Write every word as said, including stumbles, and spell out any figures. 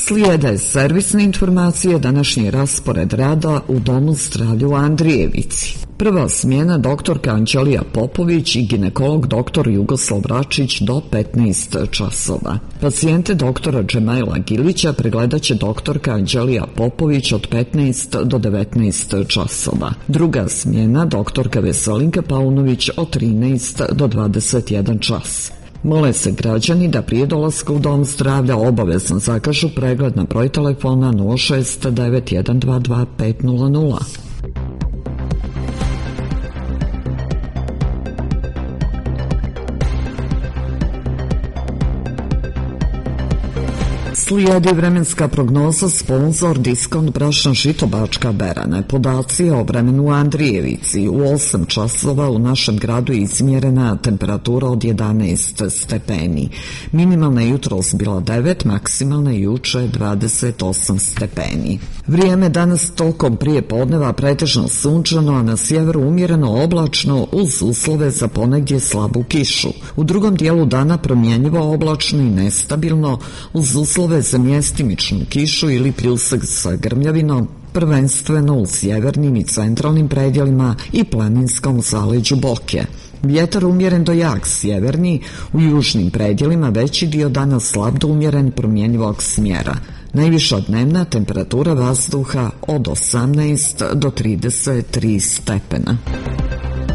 Slijede servisne informacije, današnji raspored rada u Domu zdravlja u Andrijevici. Prva smjena doktorka Anđelija Popović i ginekolog doktor Jugoslav Račić do petnaest časova. Pacijente doktora Džemaila Gilića pregledat će doktorka Anđelija Popović od petnaest do devetnaest časova. Druga smjena doktorka Veselinka Paunović od trinaest do dvadeset jedan čas. Mole se građani da prije dolaska u Dom zdravlja obavezno zakažu pregled na broj telefona nula šest devet jedan dva dva pet nula nula. Slijedi vremenska prognoza, sponzor Diskont brašna žito Bačka Berana. Podaci o vremenu u Andrijevici. U osam časova u našem gradu je izmjerena temperatura od jedanaest stepeni. Minimalna je jutros bila devet, maksimalna je juče dvadeset osam stepeni. Vrijeme danas tokom prije podneva pretežno sunčano, a na sjeveru umjereno oblačno uz uslove za ponegdje slabu kišu. U drugom dijelu dana promjenjivo oblačno i nestabilno uz uslove za mjestimičnu kišu ili pljusak sa grmljavinom, prvenstveno u sjevernim i centralnim predjelima i planinskom zaleđu Boke. Vjetar umjeren do jak sjeverni, u južnim predjelima veći dio dana slab do umjeren promjenjivog smjera. Najviša dnevna temperatura vazduha od osamnaest do trideset tri stepena.